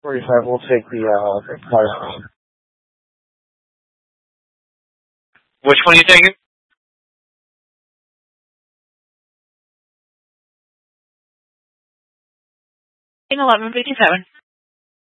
45, we'll take the car. Which one are you taking? 1157.